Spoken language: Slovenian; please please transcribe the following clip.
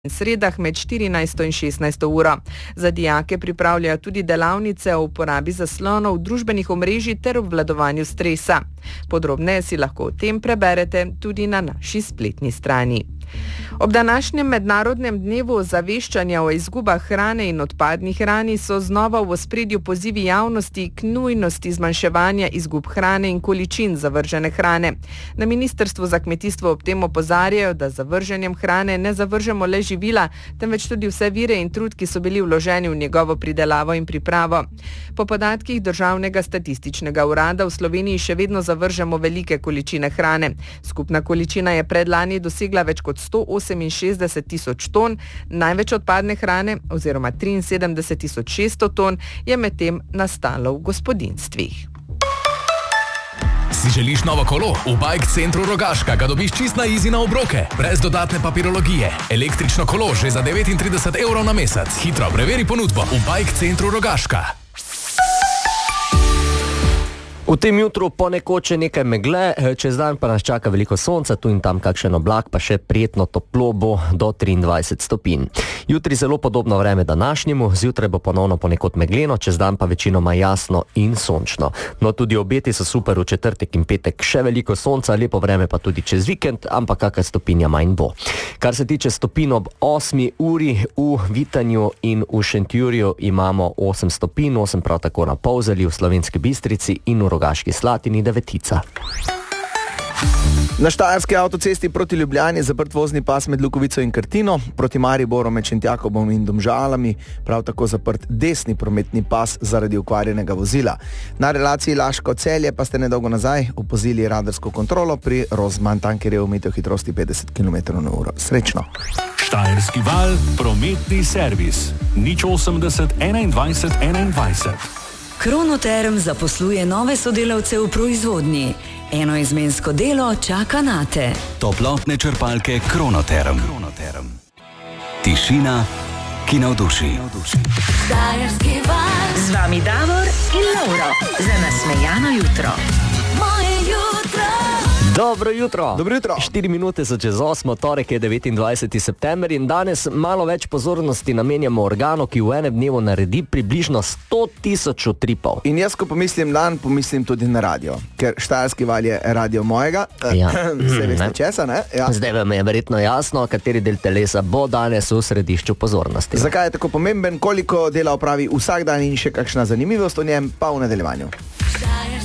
sredah med 14. in 16. uro. Za dijake pripravljajo tudi delavnice o uporabi zaslonov, družbenih omrežij ter obvladovanju stresa. Podrobneje si lahko o tem preberete tudi na naši spletni strani. Ob današnjem mednarodnem dnevu ozaveščanja o izgubah hrane in odpadni hrani so znova v ospredju pozivi javnosti k nujnosti zmanjševanja izgub hrane in količin zavržene hrane. Na Ministrstvu za kmetijstvo ob tem opozarjajo, da z zavrženjem hrane ne zavržemo le živila, temveč tudi vse vire in trud, ki so bili vloženi v njegovo pridelavo in pripravo. Po podatkih Državnega statističnega urada v Sloveniji še vedno zavržemo velike količine hrane. Skupna količina je predlani dosegla več kot 168 tisoč ton, največ odpadne hrane oziroma 73 tisoč 600 ton je medtem nastalo v gospodinjstvih. Si želiš novo kolo? V Bike Centru Rogaška ga dobiš čist na easy na obroke, brez dodatne papirologije. Električno kolo že za 39 evrov na mesec. Hitro preveri ponudbo v Bike Centru Rogaška. V tem jutru ponekod še nekaj megle, čez dan pa nas čaka veliko sonca, tu in tam kakšen oblak, pa še prijetno toplo bo do 23 stopinj. Jutri zelo podobno vreme današnjemu, zjutraj bo ponovno ponekod megleno, čez dan pa večinoma jasno in sončno. No, tudi obeti so super, v četrtek in petek še veliko sonca, lepo vreme pa tudi čez vikend, ampak kakšna stopinja manj bo. Kar se tiče stopinj ob 8 uri v Vitanju in v Šentjurju imamo 8 stopinj, 8 prav tako na Polzeli, v Slovenski Bistrici in v Rogaški Slatini 9. Na štajerski avtocesti proti Ljubljani je zaprt vozni pas med Lukovico in Krtino, proti Mariboru med Šentjakobom in Domžalami, prav tako zaprt desni prometni pas zaradi okvarjenega vozila. Na relaciji Laško-Celje pa ste nedolgo nazaj opazili radarsko kontrolo pri Rozman, tam kjer je omejitev hitrosti 50 km/h. Srečno! Štajerski val, prometni servis 080 21 21. Kronoterm zaposluje nove sodelavce v proizvodnji. Enoizmensko delo čaka nate. Toplotne črpalke Kronoterm. Tišina, ki navduši. Štajerski val. Z vami Davor in Lauro. Za nasmejano jutro. Moje jutro. Dobro jutro. Dobro jutro. 4 minute so čez 8, torek je 29. september in danes malo več pozornosti namenjamo organu, ki v enem dnevu naredi približno 100 tisoč utripov. In jaz, ko pomislim dan, pomislim tudi na radio, ker Štajerski val je radio mojega. Ja. Se veste česa, ne? Ja. Zdaj vam je verjetno jasno, kateri del telesa bo danes v središču pozornosti. Zakaj je tako pomemben, koliko dela opravi vsak dan in še kakšna zanimivost o njem, pa v nadaljevanju.